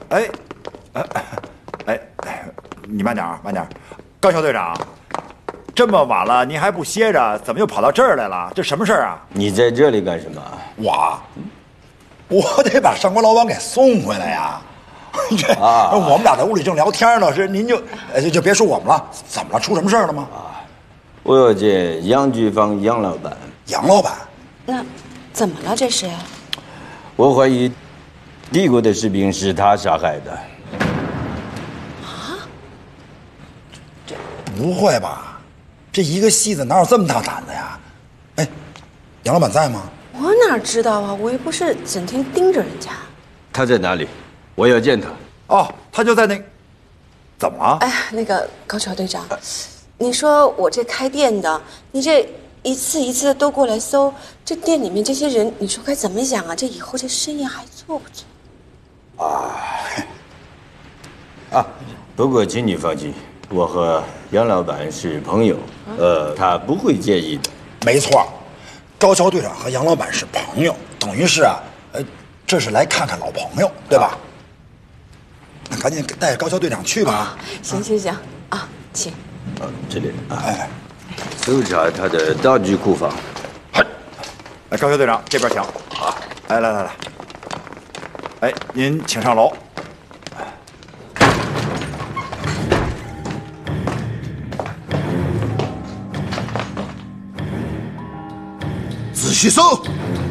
哎，你慢点啊，慢点。高桥队长，这么晚了您还不歇着，怎么又跑到这儿来了？这什么事儿啊？ 你在这里干什么？ 我得把上官老板给送回来呀。我们俩在屋里正聊天呢，您就别说我们了。怎么了？出什么事儿了吗？ 我要见杨菊芳杨老板。 杨老板？ 那怎么了？这是？ 我怀疑帝国的士兵是他杀害的。 不会吧？这一个戏子哪有这么大胆的呀？哎，杨老板在吗？ 我哪知道啊！我又不是整天盯着人家。 他在哪里？我要见他。 哦，他就在那。怎么了？ 哎，那个高桥队长，你说我这开店的，你这一次一次的都过来搜，这店里面这些人，你说该怎么养啊？这以后这生意还做不做？ 不过请你放心，我和杨老板是朋友，他不会介意的。 没错，高桥队长和杨老板是朋友，等于是这是来看看老朋友，对吧？那赶紧带高桥队长去吧。 行啊，请。 这里搜查他的道具库房。 高桥队长这边请。来，哎，您请上楼。 仔细搜。